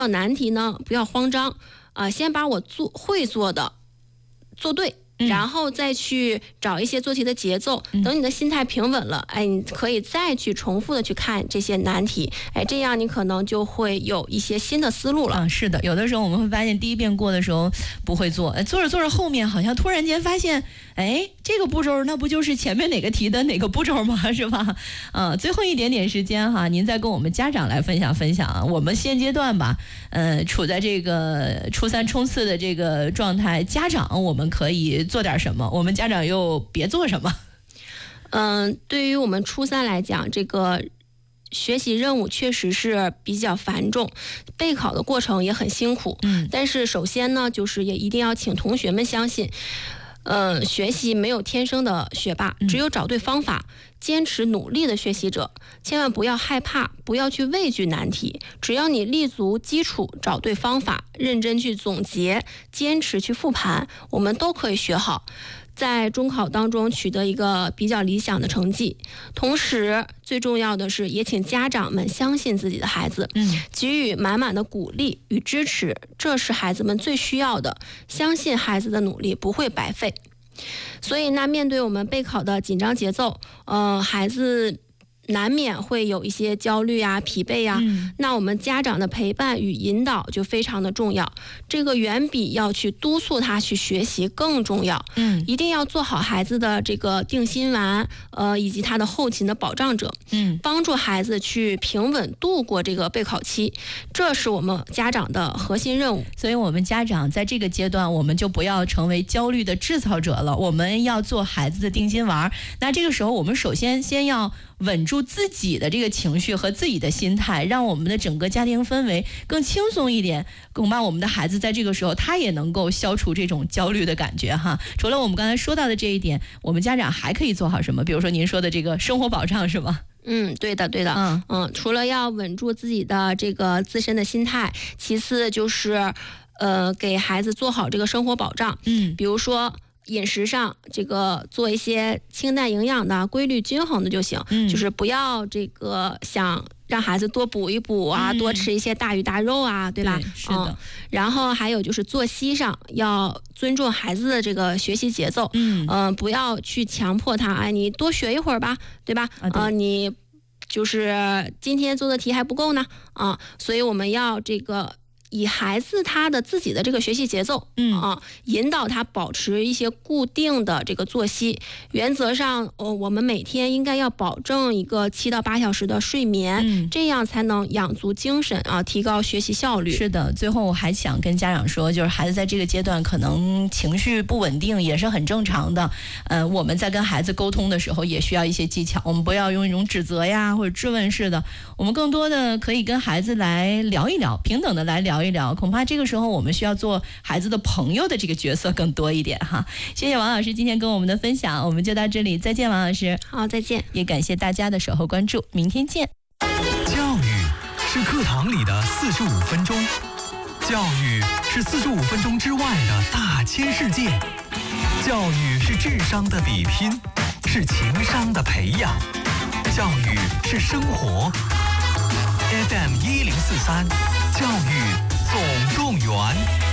难题呢，不要慌张先把我会做的做对。然后再去找一些做题的节奏，等你的心态平稳了，你可以再去重复的去看这些难题，这样你可能就会有一些新的思路了。 是的，有的时候我们会发现第一遍过的时候不会做，做着做着后面好像突然间发现，这个步骤那不就是前面哪个题的哪个步骤吗？是吧？最后一点点时间哈，您再跟我们家长来分享分享啊。我们现阶段吧，处在这个初3冲刺的这个状态，家长我们可以做点什么？我们家长又别做什么？ 对于我们初3来讲，这个学习任务确实是比较繁重，备考的过程也很辛苦。但是首先呢，就是也一定要请同学们相信，学习没有天生的学霸，只有找对方法，坚持努力的学习者。千万不要害怕，不要去畏惧难题，只要你立足基础，找对方法，认真去总结，坚持去复盘，我们都可以学好，在中考当中取得一个比较理想的成绩。同时最重要的是，也请家长们相信自己的孩子，给予满满的鼓励与支持，这是孩子们最需要的，相信孩子的努力不会白费。所以那面对我们备考的紧张节奏，孩子难免会有一些焦虑啊、疲惫啊，那我们家长的陪伴与引导就非常的重要，这个远比要去督促他去学习更重要。一定要做好孩子的这个定心丸，以及他的后勤的保障者，帮助孩子去平稳度过这个备考期，这是我们家长的核心任务。 所以我们家长在这个阶段，我们就不要成为焦虑的制造者了，我们要做孩子的定心丸。那这个时候我们首先要稳住自己的这个情绪和自己的心态，让我们的整个家庭氛围更轻松一点，恐怕我们的孩子在这个时候他也能够消除这种焦虑的感觉哈。除了我们刚才说到的这一点，我们家长还可以做好什么？比如说您说的这个生活保障是吗？ 对的。除了要稳住自己的这个自身的心态，其次就是给孩子做好这个生活保障。比如说饮食上这个做一些清淡营养的、规律均衡的就行，就是不要这个想让孩子多补一补啊，多吃一些大鱼大肉啊，对吧？ 对，是的。 然后还有就是作息上要尊重孩子的这个学习节奏，不要去强迫他，你多学一会儿吧，对吧？你就是今天做的题还不够呢，所以我们要这个以孩子他的自己的这个学习节奏，引导他保持一些固定的这个作息。原则上，我们每天应该要保证一个7到8小时的睡眠，这样才能养足精神啊，提高学习效率。 是的，最后我还想跟家长说，就是孩子在这个阶段可能情绪不稳定也是很正常的。我们在跟孩子沟通的时候也需要一些技巧，我们不要用一种指责呀或者质问式的，我们更多的可以跟孩子来聊一聊，平等的来聊一聊，恐怕这个时候我们需要做孩子的朋友的这个角色更多一点哈。谢谢王老师今天跟我们的分享，我们就到这里，再见王老师。 好，再见。 也感谢大家的守候关注，明天见。 教育是课堂里的45分钟，教育是45分钟之外的大千世界，教育是智商的比拼，是情商的培养，教育是生活。FM 1043，教育总动员。